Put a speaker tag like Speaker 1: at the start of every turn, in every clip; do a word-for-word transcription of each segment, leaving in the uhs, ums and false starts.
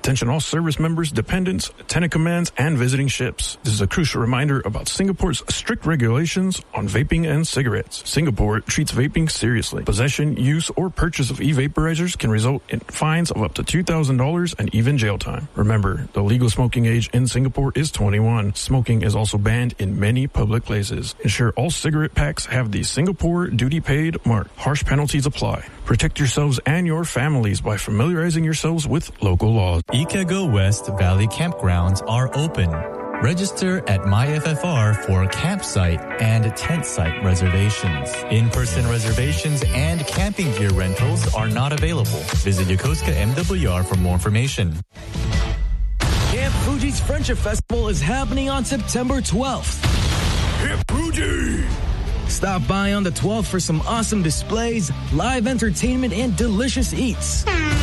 Speaker 1: Attention all service members, dependents, tenant commands, and visiting ships. This is a crucial reminder about Singapore's strict regulations on vaping and cigarettes. Singapore treats vaping seriously. Possession, use, or purchase of e-vaporizers can result in fines of up to two thousand dollars and even jail time. Remember, the legal smoking age in Singapore is twenty-one. Smoking is also banned in many public places. Ensure all cigarette packs have the Singapore duty paid mark. Harsh penalties apply. Protect yourselves and your families by familiarizing yourselves with local laws.
Speaker 2: Ikago West Valley campgrounds are open. Register at MyFFR for campsite and tent site reservations. In-person reservations and camping gear rentals are not available. Visit Yokosuka M W R for more information.
Speaker 3: Camp Fuji's Friendship Festival is happening on September twelfth.
Speaker 4: Camp Fuji!
Speaker 3: Stop by on the twelfth for some awesome displays, live entertainment, and delicious eats.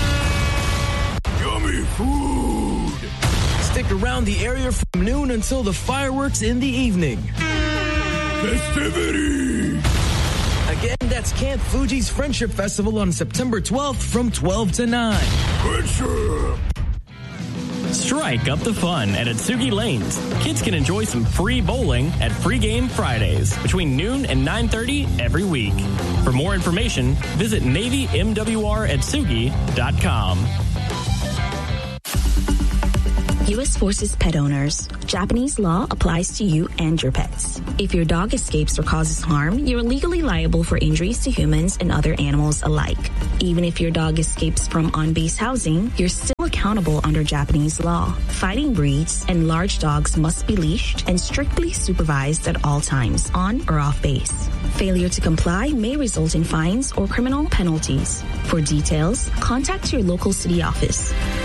Speaker 4: Yummy food!
Speaker 3: Stick around the area from noon until the fireworks in the evening.
Speaker 4: Festivity!
Speaker 3: Again, that's Camp Fuji's Friendship Festival on September twelfth from twelve to nine.
Speaker 4: Friendship!
Speaker 5: Strike up the fun at Atsugi Lanes. Kids can enjoy some free bowling at Free Game Fridays between noon and nine thirty every week. For more information, visit Navy M W R Atsugi dot com.
Speaker 6: U S Forces pet owners. Japanese law applies to you and your pets. If your dog escapes or causes harm, you're legally liable for injuries to humans and other animals alike. Even if your dog escapes from on-base housing, you're still accountable under Japanese law. Fighting breeds and large dogs must be leashed and strictly supervised at all times, on or off base. Failure to comply may result in fines or criminal penalties. For details, contact your local city office.